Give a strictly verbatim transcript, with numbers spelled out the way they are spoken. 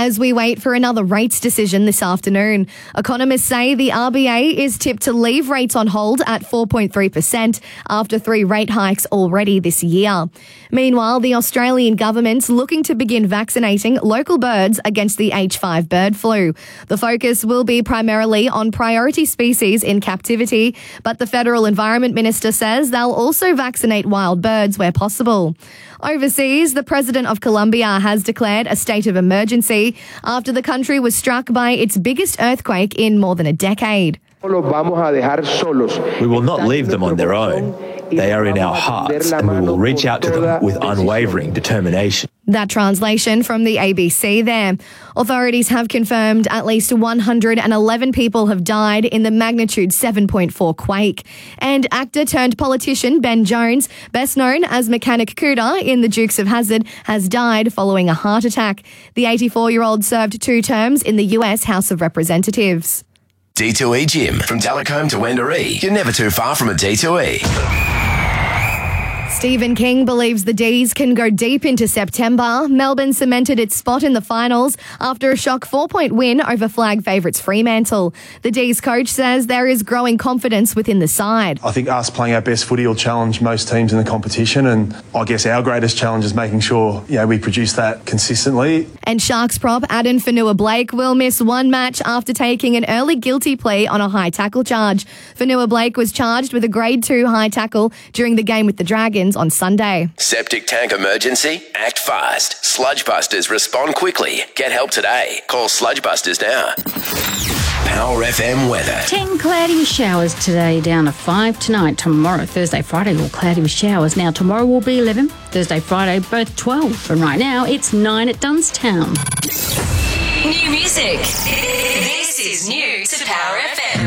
as we wait for another rates decision this afternoon. Economists say the R B A is tipped to leave rates on hold at four point three percent after three rate hikes already this year. Meanwhile, the Australian government's looking to begin vaccinating local birds against the H five bird flu. The focus will be primarily on priority species in captivity, but the Federal Environment Minister says they'll also vaccinate wild birds where possible. Overseas, the President of Colombia has declared a state of emergency after the country was struck by its biggest earthquake in more than a decade. We will not leave them on their own. They are in our hearts, and we will reach out to them with unwavering determination. That translation from the A B C there. Authorities have confirmed at least one hundred eleven people have died in the magnitude seven point four quake. And actor turned politician Ben Jones, best known as Mechanic Cuda in The Dukes of Hazzard, has died following a heart attack. The eighty-four-year-old served two terms in the U S House of Representatives. D two E Gym. From Delacombe to Wendouree, you're never too far from a D two E. Stephen King believes the D's can go deep into September. Melbourne cemented its spot in the finals after a shock four-point win over flag favourites Fremantle. The D's coach says there is growing confidence within the side. I think us playing our best footy will challenge most teams in the competition, and I guess our greatest challenge is making sure you know, we produce that consistently. And Sharks prop Addin Fonua-Blake will miss one match after taking an early guilty plea on a high tackle charge. Fonua-Blake was charged with a grade two high tackle during the game with the Dragons on Sunday. Septic tank emergency? Act fast. Sludgebusters respond quickly. Get help today. Call Sludgebusters now. Power F M weather. ten cloudy with showers today, down to five tonight. Tomorrow, Thursday, Friday, all cloudy with showers. Now, tomorrow will be eleven. Thursday, Friday, both twelve. And right now, it's nine at Dunstown. New music. This is new to Power F M.